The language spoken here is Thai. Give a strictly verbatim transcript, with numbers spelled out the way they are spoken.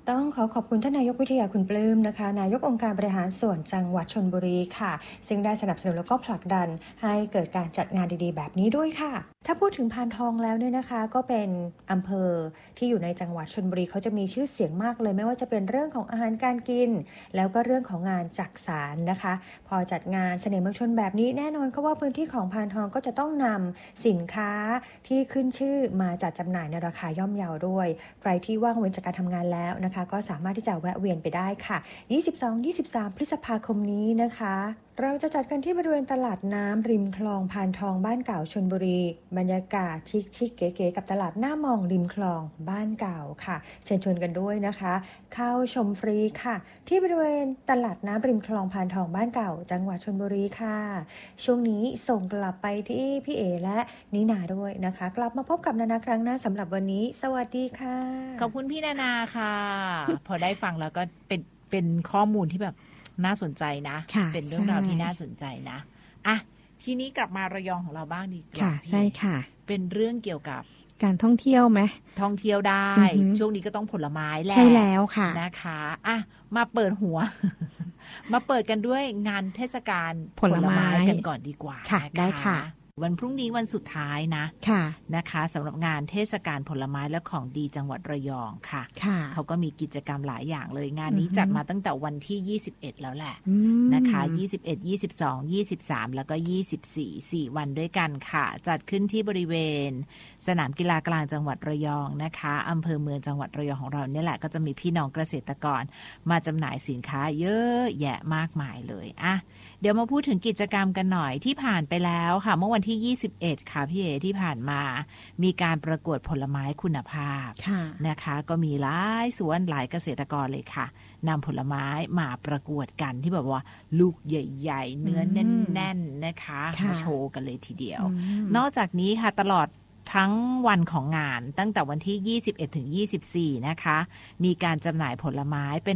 ต้องขอขอบคุณท่านนายกวิทยาคุณปลื้มนะคะนายกองค์การบริหารส่วนจังหวัดชลบุรีค่ะซึ่งได้สนับสนุนแล้วก็ผลักดันให้เกิดการจัดงานดีๆแบบนี้ด้วยค่ะถ้าพูดถึงพานทองแล้วเนี่ยนะคะก็เป็นอำเภอที่อยู่ในจังหวัดชลบุรีเขาจะมีชื่อเสียงมากเลยไม่ว่าจะเป็นเรื่องของอาหารการกินแล้วก็เรื่องของงานจักสานนะคะพอจัดงานเสน่ห์เมืองชนแบบนี้แน่นอนเขาว่าพื้นที่ของพานทองก็จะต้องนำสินค้าที่ขึ้นชื่อมาจัดจำหน่ายในราคาย่อมเยาด้วยใครที่ว่างเว้นจากการทำงานแล้วนะคะก็สามารถที่จะแวะเวียนไปได้ค่ะ ยี่สิบสอง ยี่สิบสาม พฤษภาคมนี้นะคะเราจะจัดกันที่บริเวณตลาดน้ำริมคลองพานทองบ้านเก่าชลบุรีบรรยากาศชิคๆเก๋ๆกับตลาดหน้ามองริมคลองบ้านเก่าค่ะเชิญชวนกันด้วยนะคะเข้าชมฟรีค่ะที่บริเวณตลาดน้ำริมคลองพานทองบ้านเก่าจังหวัดชลบุรีค่ะช่วงนี้ส่งกลับไปที่พี่เอและนินาด้วยนะคะกลับมาพบกับนานาครั้งหน้าสำหรับวันนี้สวัสดีค่ะขอบคุณพี่นานาค่ะ พอได้ฟังแล้วก็เป็นเป็นข้อมูลที่แบบน่าสนใจนะเป็นเรื่องราวที่น่าสนใจนะอ่ะทีนี้กลับมาระยองของเราบ้างดีกว่าค่ะใช่ค่ะเป็นเรื่องเกี่ยวกับการท่องเที่ยวไหมท่องเที่ยวได้ช่วงนี้ก็ต้องผลไม้แหละใช่แล้วค่ะนะคะอ่ะมาเปิดหัว มาเปิดกันด้วยงานเทศกาลผลไม้กันก่อนดีกว่าค่ะได้ค่ะวันพรุ่งนี้วันสุดท้ายนะค่ะนะคะสำหรับงานเทศกาลผลไม้และของดีจังหวัดระยองค่ะค่ะเขาก็มีกิจกรรมหลายอย่างเลยงานนี้จัดมาตั้งแต่วันที่ยี่สิบเอ็ดแล้วแหละนะคะยี่สิบเอ็ด ยี่สิบสอง ยี่สิบสามแล้วก็ยี่สิบสี่ สี่วันด้วยกันค่ะจัดขึ้นที่บริเวณสนามกีฬากลางจังหวัดระยองนะคะอำเภอเมืองจังหวัดระยองของเราเนี่ยแหละก็จะมีพี่น้องเกษตรกรมาจำหน่ายสินค้าเยอะแยะมากมายเลยอ่ะเดี๋ยวมาพูดถึงกิจกรรมกันหน่อยที่ผ่านไปแล้วค่ะเมื่อวันที่ยี่สิบเอ็ดค่ะพี่เอที่ผ่านมามีการประกวดผลไม้คุณภาพนะคะก็มีหลายสวนหลายเกษตรกรเลยค่ะนำผลไม้มาประกวดกันที่แบบว่าลูกใหญ่ๆเนื้อแน่นๆนะคะมาโชว์กันเลยทีเดียวนอกจากนี้ค่ะตลอดทั้งวันของงานตั้งแต่วันที่ยี่สิบเอ็ดถึงยี่สิบสี่นะคะมีการจำหน่ายผลไม้เป็น